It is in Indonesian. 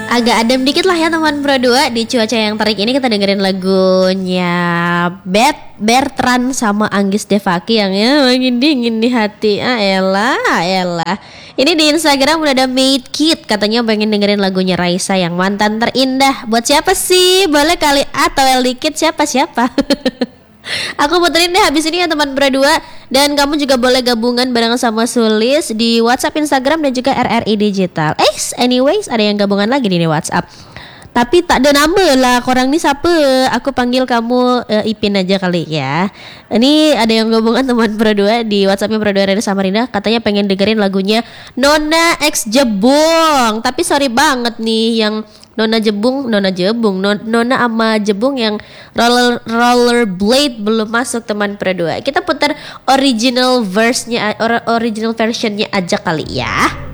Agak adem dikit lah ya teman Pro 2. Di cuaca yang terik ini kita dengerin lagunya Bertrand sama Anggis Devaki yang ya makin dingin di hati. Elah, elah. Ini di Instagram udah ada Made Kid, katanya pengen dengerin lagunya Raisa yang Mantan Terindah. Buat siapa sih? Boleh kali atau dikit siapa-siapa. Aku puterin deh habis ini ya teman berdua. Dan kamu juga boleh gabungan bareng sama Sulis di WhatsApp, Instagram, dan juga RRI Digital. Anyways, ada yang gabungan lagi di WhatsApp. Tapi tak ada nama lah, korang ni siapa? Aku panggil kamu Ipin aja kali ya. Ini ada yang gabungan teman berdua di WhatsAppnya berdua Reda Samarinda. Katanya pengen dengerin lagunya Nona X Jebung. Tapi sorry banget nih yang Nona sama Jebung yang rollerblade belum masuk teman berdua. Kita putar original versionnya aja kali ya.